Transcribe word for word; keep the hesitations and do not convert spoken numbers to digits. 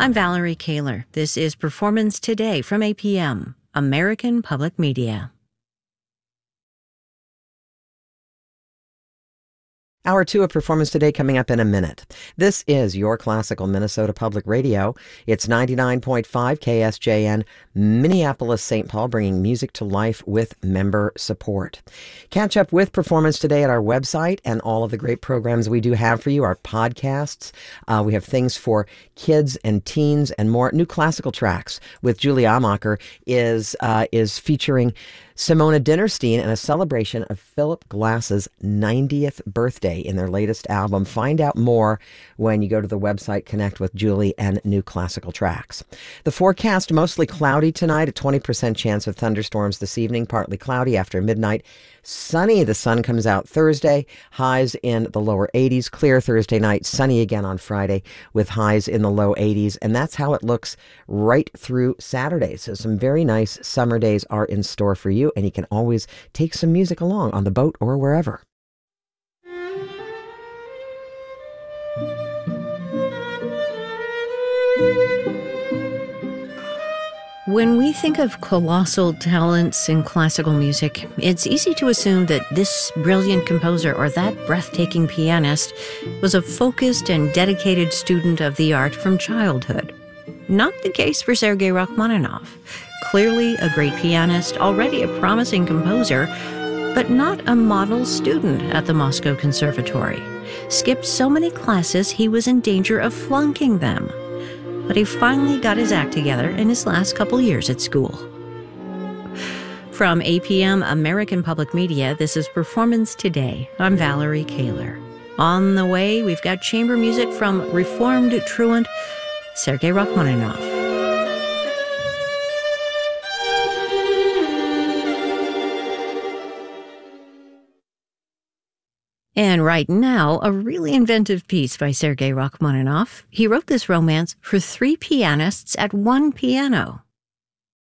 I'm Valerie Kaler. This is Performance Today from A P M, American Public Media. Hour two of Performance Today coming up in a minute. This is your classical Minnesota Public Radio. It's ninety-nine point five K S J N, Minneapolis, Saint Paul, bringing music to life with member support. Catch up with Performance Today at our website and all of the great programs we do have for you, our podcasts. Uh, we have things for kids and teens and more. New classical tracks with Julie Amacher is, uh, is featuring Simona Dinnerstein and a celebration of Philip Glass's ninetieth birthday in their latest album. Find out more when you go to the website, connect with Julie and New Classical Tracks. The forecast, mostly cloudy tonight, a twenty percent chance of thunderstorms this evening, partly cloudy after midnight. Sunny, the sun comes out Thursday, highs in the lower eighties, clear Thursday night, sunny again on Friday with highs in the low eighties, and that's how it looks right through Saturday. So some very nice summer days are in store for you, and you can always take some music along on the boat or wherever. When we think of colossal talents in classical music, it's easy to assume that this brilliant composer or that breathtaking pianist was a focused and dedicated student of the art from childhood. Not the case for Sergei Rachmaninoff. Clearly a great pianist, already a promising composer, but not a model student at the Moscow Conservatory. Skipped so many classes he was in danger of flunking them. But he finally got his act together in his last couple years at school. From A P M American Public Media, this is Performance Today. I'm Valerie Kaler. On the way, we've got chamber music from reformed truant Sergei Rachmaninoff. And right now, a really inventive piece by Sergei Rachmaninoff. He wrote this romance for three pianists at one piano.